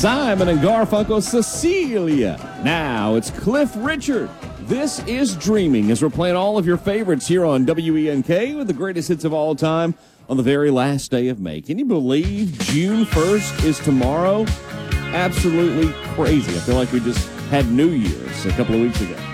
Simon and Garfunkel, Cecilia. Now it's Cliff Richard. This is Dreaming, as we're playing all of your favorites here on WENK with the greatest hits of all time on the very last day of May. Can you believe June 1st is tomorrow? Absolutely crazy. I feel like we just had New Year's a couple of weeks ago.